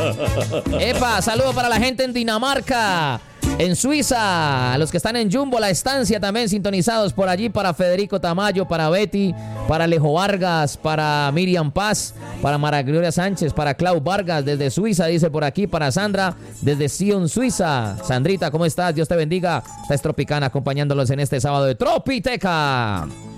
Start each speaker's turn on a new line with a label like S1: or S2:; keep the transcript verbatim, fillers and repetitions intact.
S1: Epa, saludo para la gente en Dinamarca, en Suiza, a los que están en Jumbo, la estancia también sintonizados por allí, para Federico Tamayo, para Betty, para Alejo Vargas, para Miriam Paz, para Mara Gloria Sánchez, para Clau Vargas desde Suiza, dice por aquí, para Sandra desde Sion, Suiza. Sandrita, ¿cómo estás? Dios te bendiga. Estás Tropicana acompañándolos en este sábado de Tropiteca.